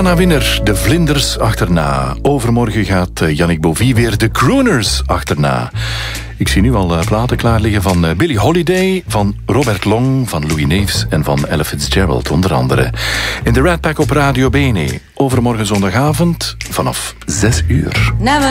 Ghana-winner De Vlinders achterna. Overmorgen gaat Yannick Bovie weer De Crooners achterna. Ik zie nu al platen klaar liggen van Billie Holiday, van Robert Long, van Louis Neefs en van Ella Fitzgerald onder andere. In de Rat Pack op Radio Bene. Overmorgen zondagavond vanaf 6 uur.